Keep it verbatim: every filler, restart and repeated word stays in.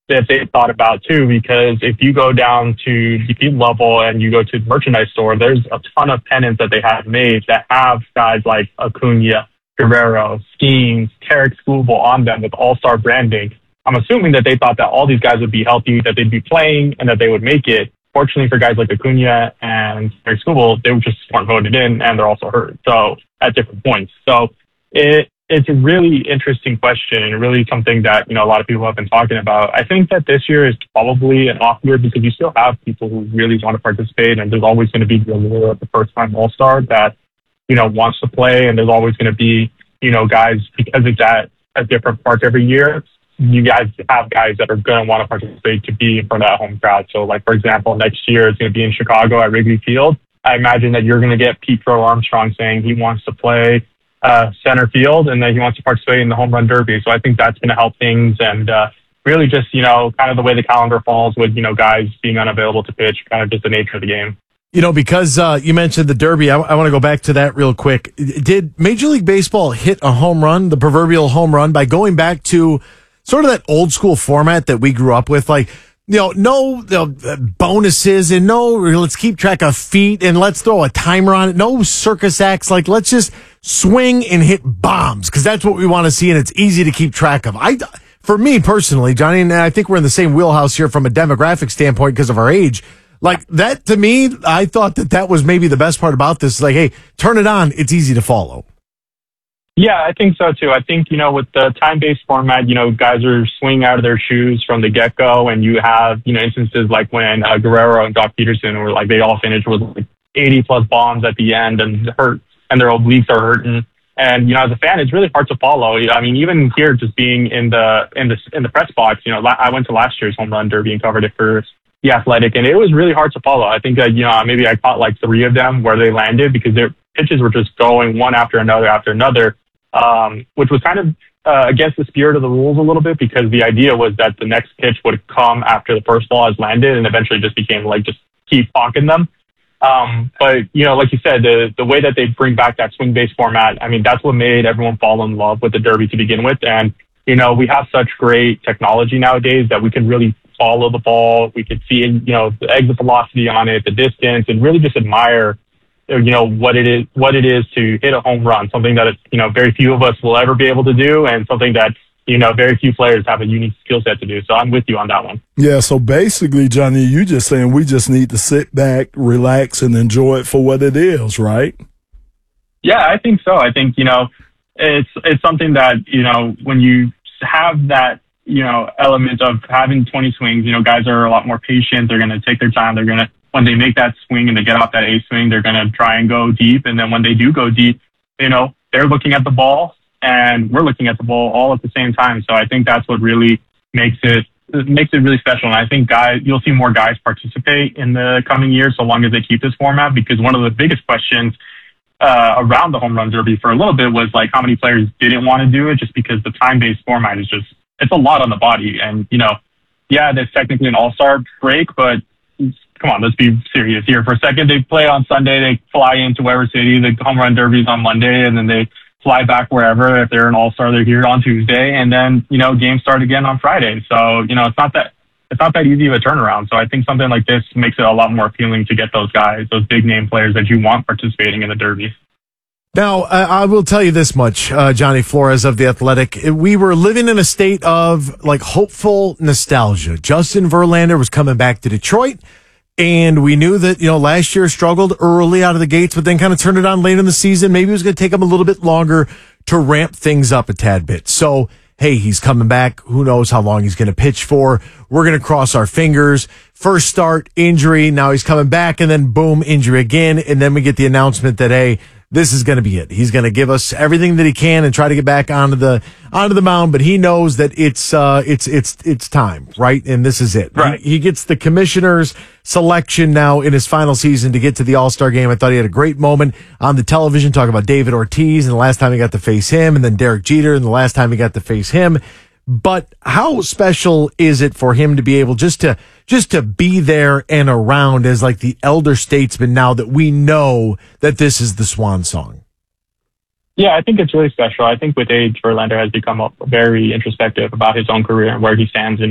that they thought about too, because if you go down to the field level and you go to the merchandise store, there's a ton of pennants that they have made that have guys like Acuna, Guerrero, Skeens, Tarek Skubal on them with all-star branding. I'm assuming that they thought that all these guys would be healthy, that they'd be playing, and that they would make it. Fortunately for guys like Acuna and Tarek Skubal, they just weren't voted in, and they're also hurt. So at different points. So it it's a really interesting question, and really something that, you know, a lot of people have been talking about. I think that this year is probably an off year because you still have people who really want to participate, and there's always going to be the allure of the first-time All-Star that, you know, wants to play, and there's always going to be, you know, guys, because it's at a different park every year, you guys have guys that are going to want to participate to be in front of that home crowd. So, like, for example, next year it's going to be in Chicago at Wrigley Field. I imagine that you're going to get Pete Crow Armstrong saying he wants to play uh, center field and that he wants to participate in the home run derby. So I think that's going to help things, and uh, really just, you know, kind of the way the calendar falls with, you know, guys being unavailable to pitch, kind of just the nature of the game. You know, because uh, you mentioned the Derby, I, I want to go back to that real quick. Did Major League Baseball hit a home run, the proverbial home run, by going back to sort of that old school format that we grew up with? Like, you know, no you know, bonuses and no, let's keep track of feet and let's throw a timer on it. No circus acts. Like, let's just swing and hit bombs because that's what we want to see, and it's easy to keep track of. I, for me personally, Johnny, and I think we're in the same wheelhouse here from a demographic standpoint because of our age. Like, that, to me, I thought that that was maybe the best part about this. Like, hey, turn it on. It's easy to follow. Yeah, I think so, too. I think, you know, with the time-based format, you know, guys are swinging out of their shoes from the get-go, and you have, you know, instances like when uh, Guerrero and Doc Peterson were like, they all finished with like eighty-plus bombs at the end and hurt, and their obliques are hurting. And, you know, as a fan, it's really hard to follow. I mean, even here, just being in the in the, in the press box, you know, I went to last year's home run derby and covered it for The Athletic, and it was really hard to follow. I think that, you know, maybe I caught like three of them where they landed because their pitches were just going one after another after another, um, which was kind of uh, against the spirit of the rules a little bit, because the idea was that the next pitch would come after the first ball has landed, and eventually just became like just keep honking them. Um, but, you know, like you said, the the way that they bring back that swing-based format, I mean, that's what made everyone fall in love with the Derby to begin with. And, you know, we have such great technology nowadays that we can really follow the ball. We could see, you know, the exit velocity on it, the distance, and really just admire, you know, what it is, what it is to hit a home run, something that, you know, very few of us will ever be able to do, and something that, you know, very few players have a unique skill set to do. So I'm with you on that one. Yeah, so basically, Johnny, you just saying we just need to sit back, relax, and enjoy it for what it is, right? Yeah, I think so. I think, you know, it's it's something that, you know, when you have that, you know, element of having twenty swings, you know, guys are a lot more patient. They're going to take their time. They're going to, when they make that swing and they get off that A swing, they're going to try and go deep. And then when they do go deep, you know, they're looking at the ball and we're looking at the ball all at the same time. So I think that's what really makes it, it makes it really special. And I think guys, you'll see more guys participate in the coming years so long as they keep this format, because one of the biggest questions uh, around the home run derby for a little bit was like how many players didn't want to do it, just because the time-based format is just, it's a lot on the body. And, you know, yeah, there's technically an all-star break, but come on, let's be serious here for a second. They play on Sunday, they fly into Weber City, the home run derby's on Monday, and then they fly back wherever. If they're an all-star, they're here on Tuesday, and then, you know, games start again on Friday. So, you know, it's not that, it's not that easy of a turnaround. So I think something like this makes it a lot more appealing to get those guys, those big name players that you want participating in the derby. Now, I will tell you this much, uh, Johnny Flores of The Athletic. We were living in a state of, like, hopeful nostalgia. Justin Verlander was coming back to Detroit, and we knew that, you know, last year struggled early out of the gates, but then kind of turned it on late in the season. Maybe it was going to take him a little bit longer to ramp things up a tad bit. So, hey, he's coming back. Who knows how long he's going to pitch for. We're going to cross our fingers. First start, injury. Now he's coming back, and then boom, injury again. And then we get the announcement that, hey, this is going to be it. He's going to give us everything that he can and try to get back onto the onto the mound, but he knows that it's uh it's it's it's time, right? And this is it. Right. He, he gets the commissioner's selection now in his final season to get to the All-Star game. I thought he had a great moment on the television talking about David Ortiz and the last time he got to face him, and then Derek Jeter and the last time he got to face him. But how special is it for him to be able just to just to be there and around as like the elder statesman now that we know that this is the swan song? Yeah, I think it's really special. I think with age, Verlander has become very introspective about his own career and where he stands in